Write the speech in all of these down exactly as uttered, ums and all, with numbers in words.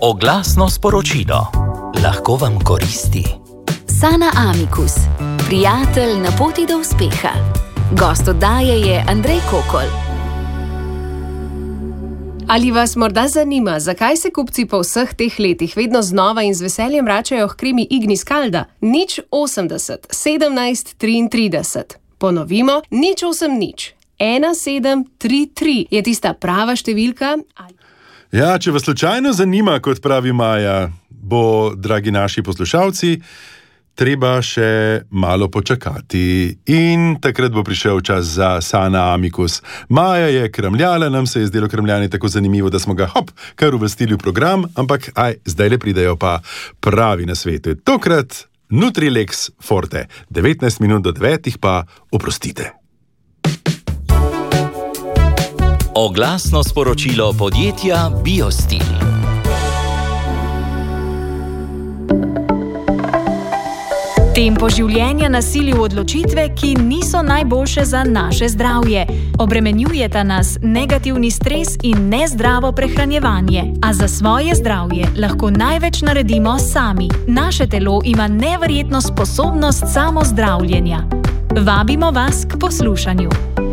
Oglasno sporočilo. Lahko vam koristi. Sana Amicus, prijatelj na poti do uspeha. Gost oddaje je Andrej Kokol. Ali vas morda zanima, zakaj se kupci po vseh teh letih vedno znova in z veseljem vračajo h kremi Ignis Calda? Nič osemdeset, sedemnajst, triintrideset. Ponovimo, nič osem nič. ena sedem tri tri je tista prava številka. Ja, če vas slučajno zanima, kot pravi Maja, bo, dragi naši poslušalci, treba še malo počakati. In takrat bo prišel čas za Sana Amicus. Maja je kramljala, nam se je zdelo kramljanje tako zanimivo, da smo ga hop, kar uvrstili v program, ampak aj, zdaj le pridejo pa pravi nasveti. Tokrat Nutrilex Forte. devetnajst minut do devetih pa oprostite. Oglasno sporočilo podjetja Biostil. Tempo življenja nasili v odločitve, ki niso najboljše za naše zdravje. Obremenjujeta nas negativni stres in nezdravo prehranjevanje. A za svoje zdravje lahko največ naredimo sami. Naše telo ima neverjetno sposobnost samozdravljenja. Vabimo vas k poslušanju.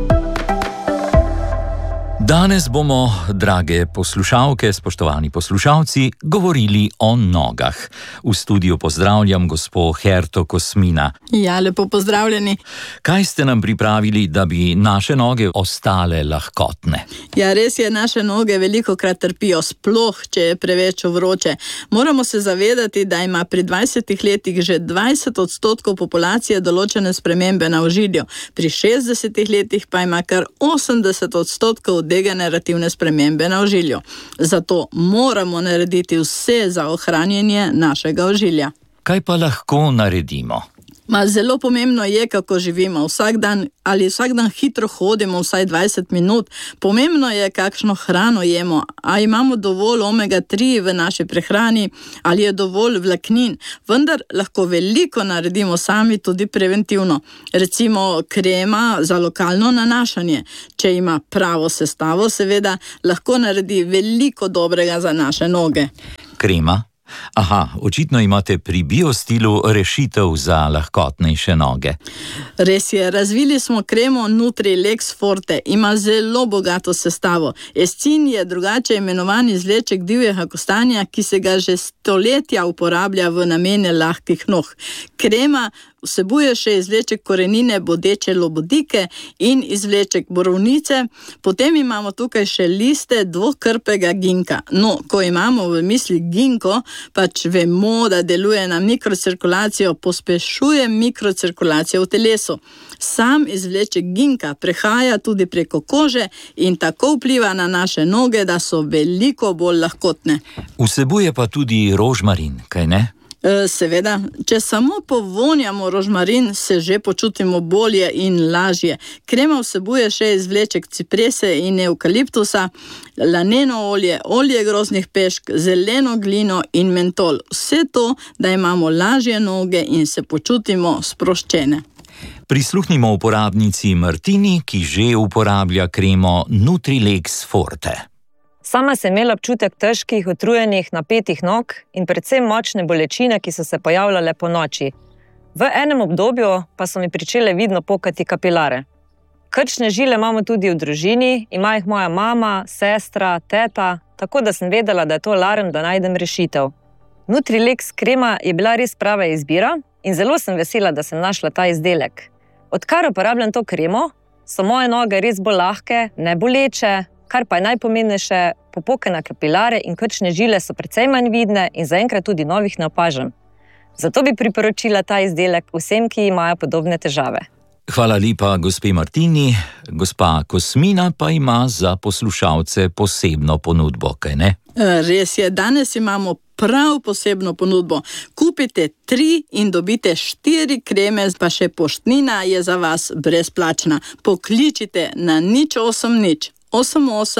Danes bomo, drage poslušalke, spoštovani poslušalci, govorili o nogah. V studiu pozdravljam gospo Herto Kosmina. Ja, lepo pozdravljeni. Kaj ste nam pripravili, da bi naše noge ostale lahkotne? Ja, res je, naše noge velikokrat trpijo, sploh, če je preveč vroče. Moramo se zavedati, da ima pri dvajsetih letih že dvajset odstotkov populacije določene spremembe na ožilju. Pri šestdesetih letih pa ima kar osemdeset odstotkov degenerativne spremembe na ožilju. Zato moramo narediti vse za ohranjanje našega ožilja. Kaj pa lahko naredimo? Ma, zelo pomembno je, kako živimo. Vsak dan ali vsak dan hitro hodimo vsaj dvajset minut. Pomembno je, kakšno hrano jemo. A imamo dovolj omega tri v naši prehrani, ali je dovolj vlaknin. Vendar lahko veliko naredimo sami tudi preventivno. Recimo krema za lokalno nanašanje. Če ima pravo sestavo, seveda, lahko naredi veliko dobrega za naše noge. Krema? Aha, očitno imate pri Biostilu rešitev za lahkotnejše noge. Res je, razvili smo kremo Nutrilex Forte. Ima zelo bogato sestavo. Escin je drugače imenovan izvleček divjega kostanja, ki se ga že stoletja uporablja v namene lahkih nog. Krema vsebuje še izvleček korenine bodeče lobodike in izvleček borovnice, potem imamo tukaj še liste dvokrpega ginka. No, ko imamo v misli ginko, pač vemo, da deluje na mikrocirkulacijo, pospešuje mikrocirkulacijo v telesu. Sam izvleček ginka prehaja tudi preko kože in tako vpliva na naše noge, da so veliko bolj lahkotne. Vsebuje pa tudi rožmarin, kaj ne? Seveda, če samo povonjamo rožmarin, se že počutimo bolje in lažje. Krema vsebuje še izvleček ciprese in evkaliptusa, laneno olje, olje groznih pešk, zeleno glino in mentol. Vse to, da imamo lažje noge in se počutimo sproščene. Prisluhnimo uporabnici Martini, ki že uporablja kremo Nutrilex Forte. Sama sem imela občutek težkih, utrujenih, napetih nog in predvsem močne bolečine, ki so se pojavljale po noči. V enem obdobju pa so mi pričele vidno pokati kapilare. Krčne žile imamo tudi v družini, ima jih moja mama, sestra, teta, tako da sem vedela, da je to alarm, da najdem rešitev. Nutrilex krema je bila res prava izbira in zelo sem vesela, da sem našla ta izdelek. Odkar uporabljam to kremo, so moje noge res bolj lahke, ne boleče, kar pa je najpomembnejše, popoke na kapilare in krčne žile so precej manj vidne in zaenkrat tudi novih ne opažam. Zato bi priporočila ta izdelek vsem, ki imajo podobne težave. Hvala lepa gospe Martini. Gospa Kosmina pa ima za poslušalce posebno ponudbo, kaj ne? Res je, danes imamo prav posebno ponudbo. Kupite tri in dobite štiri kreme, pa še poštnina je za vas brezplačna. Pokličite na nič osem nič osem osem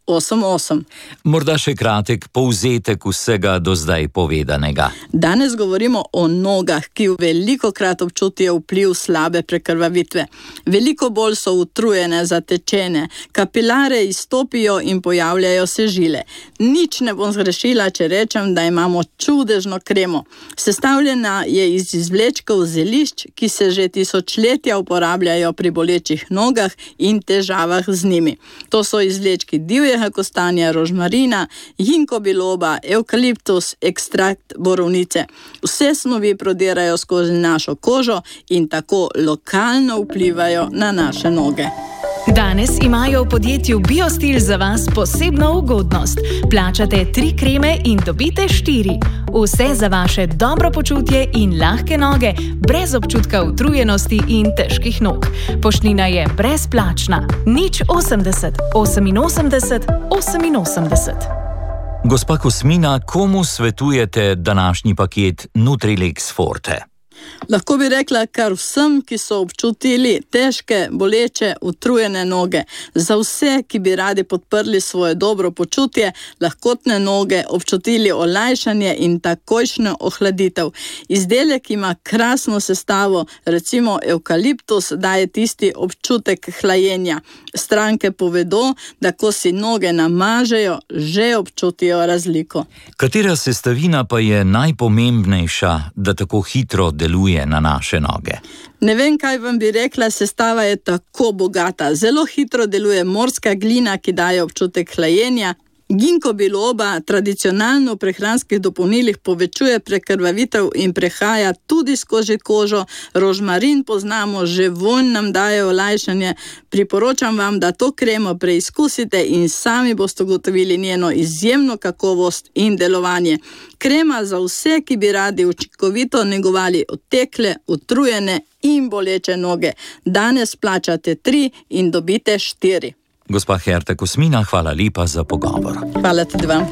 osem osem. Morda še kratek povzetek vsega do zdaj povedanega. Danes govorimo o nogah, ki velikokrat občutijo vpliv slabe prekrvavitve. Veliko bolj so utrujene, zatečene, kapilare izstopijo in pojavljajo se žile. Nič ne bom zgrešila, če rečem, da imamo čudežno kremo. Sestavljena je iz izvlečkov zelišč, ki se že tisočletja uporabljajo pri bolečih nogah in težavah z njimi. To so izvlečki divjega kostanja, rožmarina, ginko biloba, evkaliptus, ekstrakt borovnice. Vse snovi prodirajo skozi našo kožo in tako lokalno vplivajo na naše noge. Danes imajo v podjetju Biostil za vas posebno ugodnost. Plačate tri kreme in dobite štiri. Vse za vaše dobro počutje in lahke noge, brez občutka utrujenosti in težkih nog. Poštnina je brezplačna. Nič osemdeset, oseminosemdeset, oseminosemdeset. Gospa Kosmina, komu svetujete današnji paket Nutrilix Forte? Lahko bi rekla kar vsem, ki so občutili težke, boleče, utrujene noge. Za vse, ki bi radi podprli svoje dobro počutje, lahkotne noge, občutili olajšanje in takojšnjo ohladitev. Izdelek ima krasno sestavo, recimo evkaliptus daje tisti občutek hlajenja. Stranke povedo, da ko si noge namažejo, že občutijo razliko. Katera sestavina pa je najpomembnejša, da tako hitro deluje na naše noge? Ne vem, kaj vam bi rekla, sestava je tako bogata. Zelo hitro deluje morska glina, ki daje občutek hlajenja. Ginko biloba tradicionalno v prehranskih dopolnilih povečuje prekrvavitev in prehaja tudi skozi kožo. Rožmarin poznamo, že vonj nam daje olajšanje. Priporočam vam, da to kremo preizkusite in sami boste ugotovili njeno izjemno kakovost in delovanje. Krema za vse, ki bi radi učinkovito negovali otekle, utrujene in boleče noge. Danes plačate tri in dobite štiri. Gospa Herta Kosmina, hvala lepa za pogovor. Hvala tudi vam.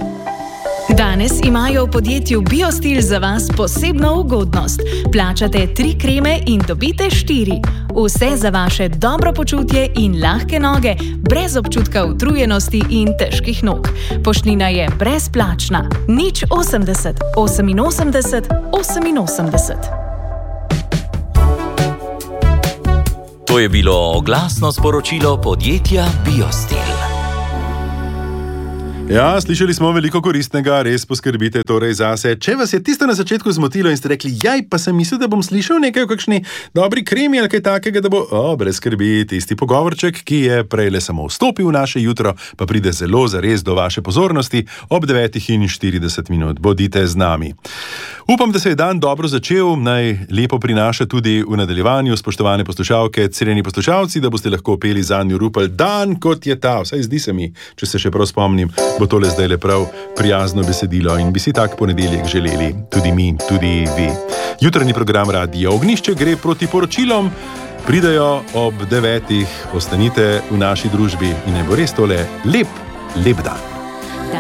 Danes imajo v podjetju Biostil za vas posebno ugodnost. Plačate tri kreme in dobite štiri. Vse za vaše dobro počutje in lahke noge, brez občutka utrujenosti in težkih nog. Poštnina je brezplačna. Nič osemdeset, oseminosemdeset, oseminosemdeset. To je bilo oglasno sporočilo podjetja Biostil. Ja, slišali smo veliko koristnega, res poskrbite torej zase. Če vas je tisto na začetku zmotilo in ste rekli, jaj, pa sem mislil, da bom slišal nekaj o kakšni dobri kremi ali kaj takega, da bo, o, brez skrbi, tisti pogovorček, ki je prej le samo vstopil v naše jutro, pa pride zelo zares do vaše pozornosti ob devetih in štirideset minut. Bodite z nami. Upam, da se je dan dobro začel, naj lepo prinaša tudi v nadaljevanju, spoštovane poslušalke, cenjeni poslušalci, da boste lahko peli zanju rupel dan, kot je ta, vsaj zdi se mi, če se še prav spomnim, bo tole zdaj le prav prijazno besedilo in bi si tak ponedeljek želeli, tudi mi, tudi vi. Jutranji program Radia Ognjišče gre proti poročilom, pridejo ob devetih, ostanite v naši družbi in ne bo res tole lep, lep dan.